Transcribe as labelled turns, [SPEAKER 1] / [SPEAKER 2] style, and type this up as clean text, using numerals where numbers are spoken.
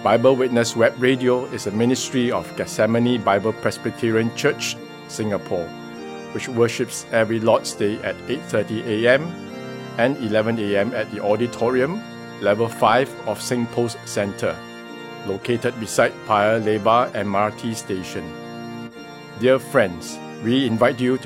[SPEAKER 1] Bible Witness Web Radio is a ministry of Gethsemane Bible Presbyterian Church, Singapore, which worships every Lord's Day at 8:30 a.m. and 11 a.m. at the auditorium, level 5 of SingPost Centre, located beside Paya Lebar MRT station. Dear friends, we invite you to